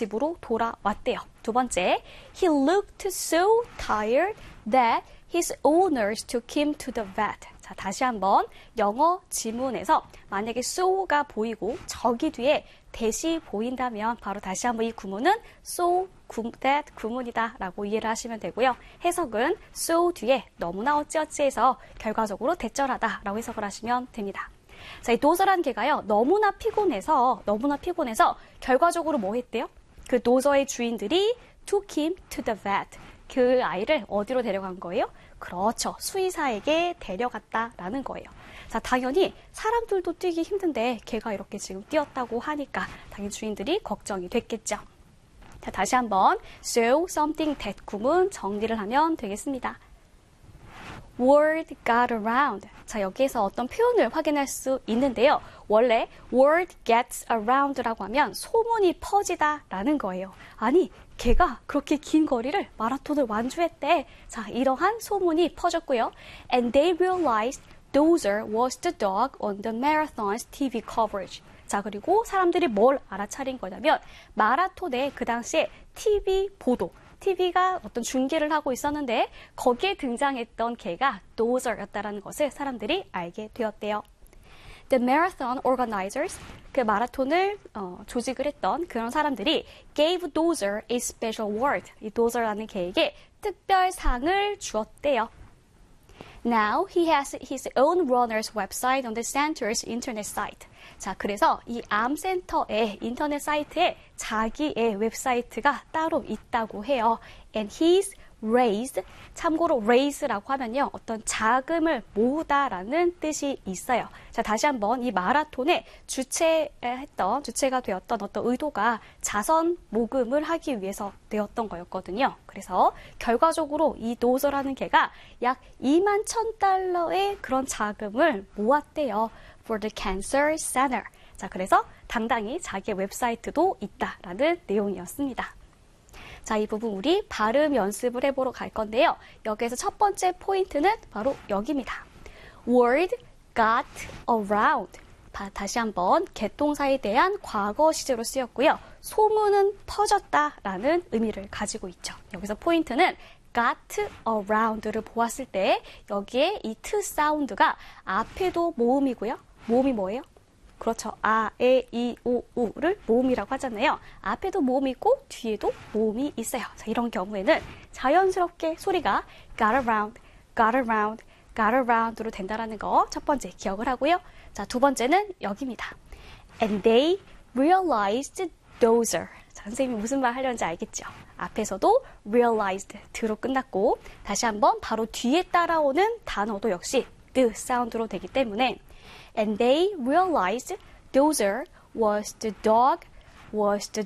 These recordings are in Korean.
집으로 돌아왔대요. 두 번째, he looked so tired that his owners took him to the vet. 자, 다시 한번 영어 지문에서 만약에 so가 보이고 저기 뒤에 that이 보인다면 바로 다시 한번 이 구문은 so that 구문이다 라고 이해를 하시면 되고요. 해석은 so 뒤에 너무나 어찌어찌해서 결과적으로 대절하다 라고 해석을 하시면 됩니다. 자, 이 도저라는 개가요. 너무나 피곤해서 결과적으로 뭐 했대요? 그 도저의 주인들이 took him to the vet. 그 아이를 어디로 데려간 거예요? 그렇죠. 수의사에게 데려갔다라는 거예요. 자, 당연히 사람들도 뛰기 힘든데 걔가 이렇게 지금 뛰었다고 하니까 당연히 주인들이 걱정이 됐겠죠. 자, 다시 한번 so, something, that 구문 정리를 하면 되겠습니다. Word got around. 자, 여기에서 어떤 표현을 확인할 수 있는데요. 원래 word gets around라고 하면 소문이 퍼지다라는 거예요. 아니, 걔가 그렇게 긴 거리를 마라톤을 완주했대. 자, 이러한 소문이 퍼졌고요. And they realized Dozer was the dog on the marathon's TV coverage. 자, 그리고 사람들이 뭘 알아차린 거냐면 마라톤의 그 당시에 TV 보도, TV가 어떤 중계를 하고 있었는데 거기에 등장했던 개가 Dozer였다라는 것을 사람들이 알게 되었대요. The marathon organizers, 그 마라톤을 조직을 했던 그런 사람들이 gave Dozer a special award. 이 Dozer라는 개에게 특별상을 주었대요. Now he has his own runner's website on the center's internet site. 자, 그래서 이 암센터의 인터넷 사이트에 자기의 웹사이트가 따로 있다고 해요. And he's raised, 참고로 raise라고 하면요, 어떤 자금을 모으다라는 뜻이 있어요. 자, 다시 한번 이 마라톤의 주체가 되었던 어떤 의도가 자선 모금을 하기 위해서 되었던 거였거든요. 그래서 결과적으로 이 도저라는 개가 약 21,000달러의 그런 자금을 모았대요. For the Cancer Center. 자, 그래서 당당히 자기의 웹사이트도 있다라는 내용이었습니다. 자, 이 부분 우리 발음 연습을 해보러 갈 건데요. 여기에서 첫 번째 포인트는 바로 여기입니다. Word got around. 다시 한번 개통사에 대한 과거 시제로 쓰였고요. 소문은 퍼졌다라는 의미를 가지고 있죠. 여기서 포인트는 got around를 보았을 때 여기에 이 t 사운드가 앞에도 모음이고요. 모음이 뭐예요? 그렇죠. 아, 에, 이, 오, 우를 모음이라고 하잖아요. 앞에도 모음이 있고 뒤에도 모음이 있어요. 자, 이런 경우에는 자연스럽게 소리가 got around, got around, got around로 된다는 거 첫 번째 기억을 하고요. 자, 두 번째는 여기입니다. And they realized Dozer. 자, 선생님이 무슨 말 하려는지 알겠죠? 앞에서도 realized, 드로 끝났고 다시 한번 바로 뒤에 따라오는 단어도 역시 the 사운드로 되기 때문에 And they realized Dozer was the dog, was the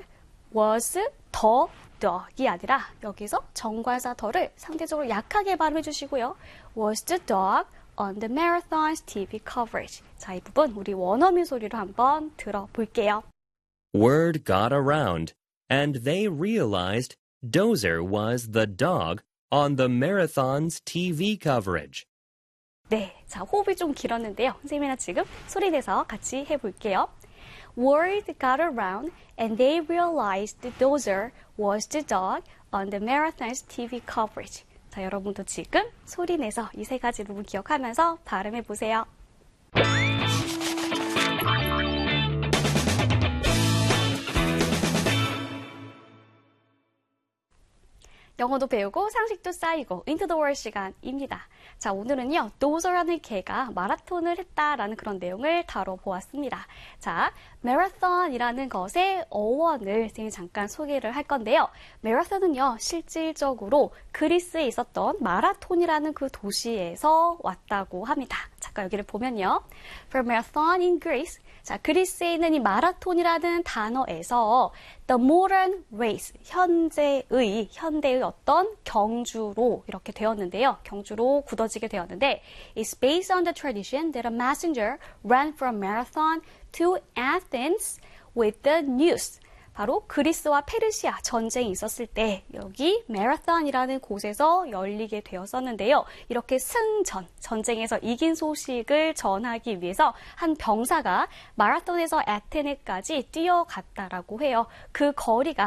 dog이 아니라 여기서 정관사 더를 상대적으로 약하게 발음해 주시고요. Was the dog on the marathon's TV coverage. 자, 이 부분 우리 원어민 소리로 한번 들어볼게요. Word got around, and they realized Dozer was the dog on the marathon's TV coverage. 네, 자, 호흡이 좀 길었는데요. 선생님이랑 지금 소리 내서 같이 해볼게요. Word got around and they realized Dozer was the dog on the marathon's TV coverage. 자, 여러분도 지금 소리 내서 이 세 가지 부분 기억하면서 발음해 보세요. 영어도 배우고 상식도 쌓이고 Into the World 시간입니다. 자, 오늘은요, Dozer라는 개가 마라톤을 했다라는 그런 내용을 다뤄보았습니다. 자, marathon이라는 것의 어원을 선생님이 잠깐 소개를 할 건데요. marathon은요, 실질적으로 그리스에 있었던 마라톤이라는 그 도시에서 왔다고 합니다. 잠깐 여기를 보면요. For marathon in Greece. 자, 그리스에 있는 이 마라톤이라는 단어에서 the modern race, 현대의 어떤 경주로 이렇게 되었는데요. 경주로 굳어지게 되었는데 it's based on the tradition that a messenger ran from Marathon to Athens with the news. 바로 그리스와 페르시아 전쟁이 있었을 때 여기 마라톤이라는 곳에서 열리게 되었었는데요. 이렇게 전쟁에서 이긴 소식을 전하기 위해서 한 병사가 마라톤에서 아테네까지 뛰어갔다라고 해요. 그 거리가